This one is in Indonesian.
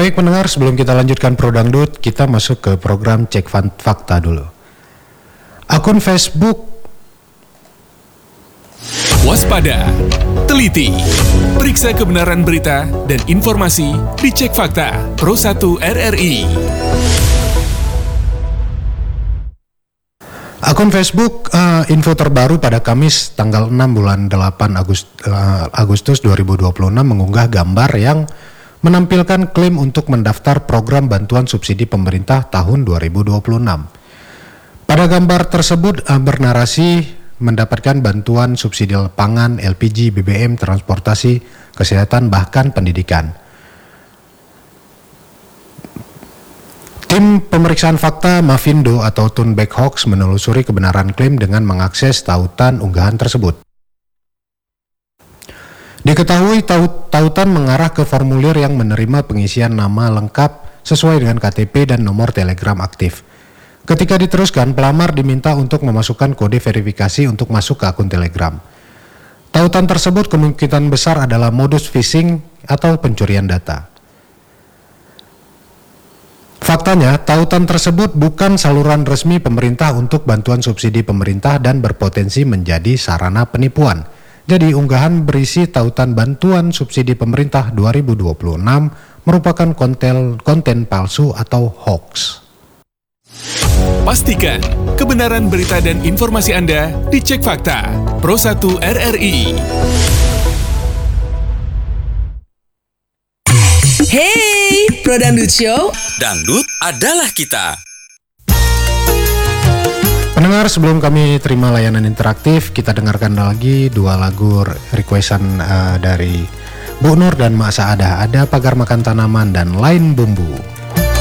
Baik pendengar, sebelum kita lanjutkan Pro Dangdut, kita masuk ke program Cek Fakta dulu. Akun Facebook. Waspada, teliti, periksa kebenaran berita dan informasi di Cek Fakta Pro 1 RRI. Akun Facebook info terbaru pada Kamis tanggal 6 bulan 8 Agustus 2026 mengunggah gambar yang menampilkan klaim untuk mendaftar program bantuan subsidi pemerintah tahun 2026. Pada gambar tersebut bernarasi mendapatkan bantuan subsidi pangan, LPG, BBM, transportasi, kesehatan, bahkan pendidikan. Tim pemeriksaan fakta Mavindo atau Tunback Hoax menelusuri kebenaran klaim dengan mengakses tautan unggahan tersebut. Diketahui tautan mengarah ke formulir yang menerima pengisian nama lengkap sesuai dengan KTP dan nomor telegram aktif. Ketika diteruskan, pelamar diminta untuk memasukkan kode verifikasi untuk masuk ke akun Telegram. Tautan tersebut kemungkinan besar adalah modus phishing atau pencurian data. Faktanya, tautan tersebut bukan saluran resmi pemerintah untuk bantuan subsidi pemerintah dan berpotensi menjadi sarana penipuan. Jadi unggahan berisi tautan bantuan subsidi pemerintah 2026 merupakan konten palsu atau hoax. Pastikan kebenaran berita dan informasi Anda di Cek Fakta Pro 1 RRI. Hey, Pro Dangdut Show. Dangdut adalah kita. Pendengar, sebelum kami terima layanan interaktif, kita dengarkan lagi dua lagu requestan dari Bu Nur dan Mak Saadah. Ada Pagar Makan Tanaman dan Lain Bumbu.